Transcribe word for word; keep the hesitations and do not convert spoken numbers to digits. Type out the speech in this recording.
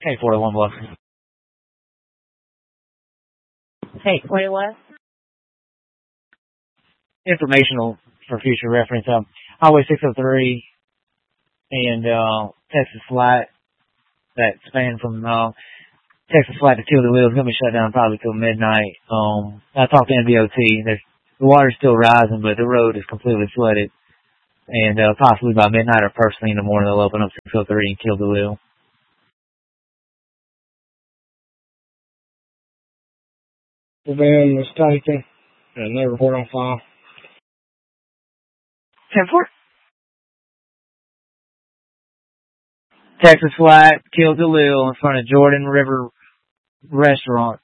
Hey, forty-one Bluff. Hey, wait, what? Informational for future reference. Um, Highway six oh three and uh, Texas Flight, that span from uh, Texas Flight to Kill the Wheel is going to be shut down probably till midnight. Um, I talked to N V O T. There's, the water's still rising, but the road is completely flooded. And uh, possibly by midnight or first thing in the morning, they'll open up six oh three and Kill the Wheel. The van was taken, and no report on file. ten four. Texas Flight, Kill the Wheel in front of Jordan River Restaurant.